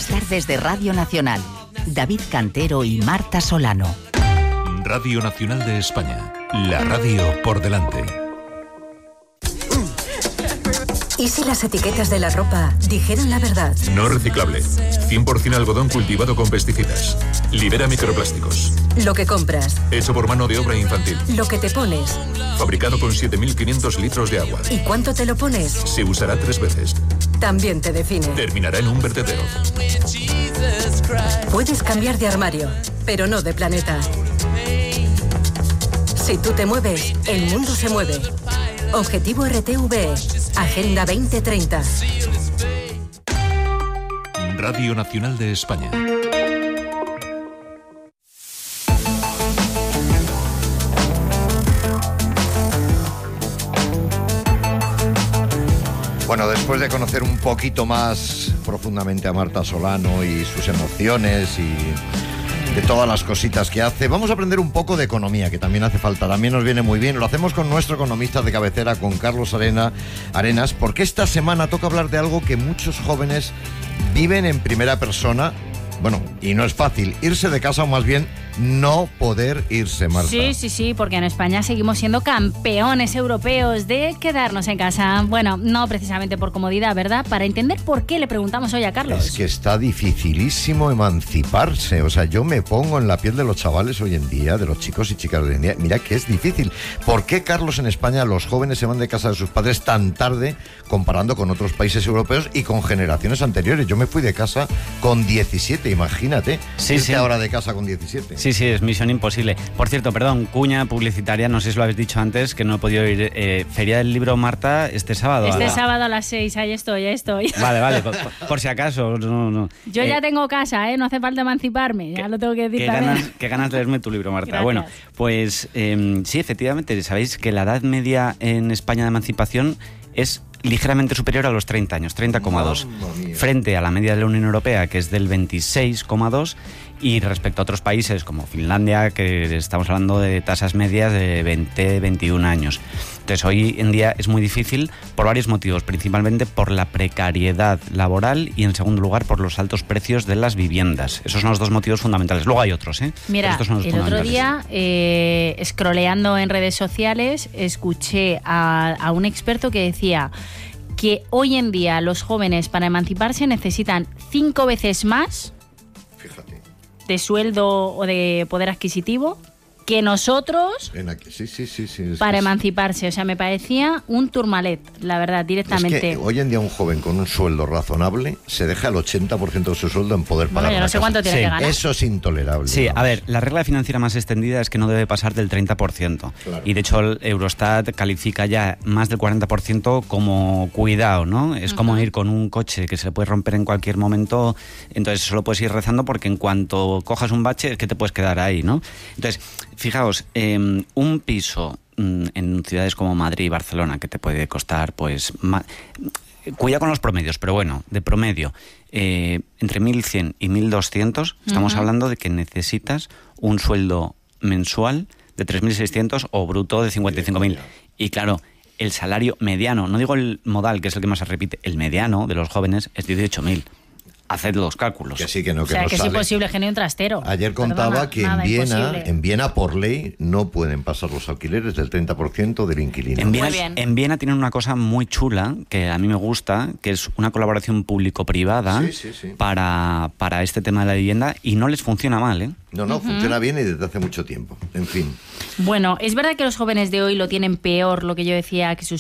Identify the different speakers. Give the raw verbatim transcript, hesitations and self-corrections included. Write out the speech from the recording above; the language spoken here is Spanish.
Speaker 1: Las tardes de Radio Nacional. David Cantero y Marta Solano.
Speaker 2: Radio Nacional de España. La radio por delante.
Speaker 3: ¿Y si las etiquetas de la ropa dijeran la verdad?
Speaker 2: No reciclable. cien por ciento algodón cultivado con pesticidas. Libera microplásticos.
Speaker 3: Lo que compras.
Speaker 2: Hecho por mano de obra infantil.
Speaker 3: Lo que te pones.
Speaker 2: Fabricado con siete mil quinientos litros de agua.
Speaker 3: ¿Y cuánto te lo pones?
Speaker 2: Se usará tres veces.
Speaker 3: También te define.
Speaker 2: Terminará en un vertedero.
Speaker 3: Puedes cambiar de armario, pero no de planeta. Si tú te mueves, el mundo se mueve. Objetivo R T V E. Agenda veinte treinta.
Speaker 2: Radio Nacional de España.
Speaker 4: Bueno, después de conocer un poquito más profundamente a Marta Solano y sus emociones y de todas las cositas que hace, vamos a aprender un poco de economía, que también hace falta, también nos viene muy bien. Lo hacemos con nuestro economista de cabecera, con Carlos Arena, Arenas, porque esta semana toca hablar de algo que muchos jóvenes viven en primera persona. Bueno, y no es fácil irse de casa, o más bien no poder irse, Marta.
Speaker 5: Sí, sí, sí, porque en España seguimos siendo campeones europeos de quedarnos en casa. Bueno, no precisamente por comodidad, ¿verdad? Para entender por qué le preguntamos hoy a Carlos.
Speaker 4: Es que está dificilísimo emanciparse. O sea, yo me pongo en la piel de los chavales hoy en día, de los chicos y chicas de hoy en día. Mira que es difícil. ¿Por qué, Carlos, en España los jóvenes se van de casa de sus padres tan tarde comparando con otros países europeos y con generaciones anteriores? Yo me fui de casa con diecisiete, imagínate.
Speaker 6: Sí, sí.
Speaker 4: Ahora de casa con diecisiete.
Speaker 6: Sí, sí, es misión imposible. Por cierto, perdón, cuña publicitaria, no sé si lo habéis dicho antes, que no he podido ir. Eh, Feria del Libro, Marta, este sábado.
Speaker 5: Este
Speaker 6: a la...
Speaker 5: sábado a las seis, ahí estoy, ahí estoy.
Speaker 6: Vale, vale, por, por si acaso. No, no.
Speaker 5: Yo eh, ya tengo casa, ¿eh? No hace falta emanciparme, ya lo tengo que decir
Speaker 6: qué
Speaker 5: también.
Speaker 6: Ganas, qué ganas de leerme tu libro, Marta.
Speaker 5: Gracias.
Speaker 6: Bueno, pues eh, sí, efectivamente, sabéis que la edad media en España de emancipación es ligeramente superior a los treinta años, treinta coma dos, frente a la media de la Unión Europea, que es del veintiséis coma dos, y respecto a otros países como Finlandia, que estamos hablando de tasas medias de veinte, veintiún años. Entonces, hoy en día es muy difícil por varios motivos, principalmente por la precariedad laboral y, en segundo lugar, por los altos precios de las viviendas. Esos son los dos motivos fundamentales. Luego hay otros, ¿eh?
Speaker 5: Mira,
Speaker 6: estos son los
Speaker 5: el otro día, eh, scrolleando en redes sociales, escuché a, a un experto que decía que hoy en día los jóvenes, para emanciparse, necesitan cinco veces más de sueldo o de poder adquisitivo que nosotros
Speaker 4: en aquí, sí, sí, sí, sí,
Speaker 5: para
Speaker 4: que
Speaker 5: emanciparse. O sea, me parecía un turmalet, la verdad, directamente.
Speaker 4: Es que hoy en día un joven con un sueldo razonable se deja el ochenta por ciento de su sueldo en poder pagar.
Speaker 5: Bueno, yo no sé
Speaker 4: casa.
Speaker 5: cuánto tiene
Speaker 6: Sí.
Speaker 5: que ganar.
Speaker 4: Eso es intolerable.
Speaker 6: Sí,
Speaker 4: vamos.
Speaker 6: a ver, la regla financiera más extendida es que no debe pasar del treinta por ciento.
Speaker 4: Claro.
Speaker 6: Y de hecho el Eurostat califica ya más del cuarenta por ciento como cuidado, ¿no? Es uh-huh. como ir con un coche que se le puede romper en cualquier momento, entonces solo puedes ir rezando porque en cuanto cojas un bache es que te puedes quedar ahí, ¿no? Entonces, fijaos, eh, un piso mm, en ciudades como Madrid y Barcelona que te puede costar, pues... Ma- Cuida con los promedios, pero bueno, de promedio, eh, entre mil cien y mil doscientos, estamos uh-huh. hablando de que necesitas un sueldo mensual de tres mil seiscientos o bruto de cincuenta y cinco mil. Y claro, el salario mediano, no digo el modal, que es el que más se repite, el mediano de los jóvenes es dieciocho mil. Haced los cálculos.
Speaker 4: Que sí, que no, que
Speaker 5: o sea,
Speaker 4: no
Speaker 5: que
Speaker 4: sale.
Speaker 5: es imposible que no hay un trastero.
Speaker 4: Ayer contaba
Speaker 5: Perdona,
Speaker 4: que
Speaker 5: nada,
Speaker 4: en Viena,
Speaker 5: imposible.
Speaker 4: en Viena por ley no pueden pasar los alquileres del treinta por ciento del inquilino.
Speaker 6: En Viena,
Speaker 5: Muy bien.
Speaker 6: en Viena tienen una cosa muy chula que a mí me gusta, que es una colaboración público-privada
Speaker 4: Sí, sí, sí.
Speaker 6: para, para este tema de la vivienda, y no les funciona mal, ¿eh?
Speaker 4: No, no, uh-huh. funciona bien y desde hace mucho tiempo. En fin.
Speaker 5: Bueno, es verdad que los jóvenes de hoy lo tienen peor, lo que yo decía, que sus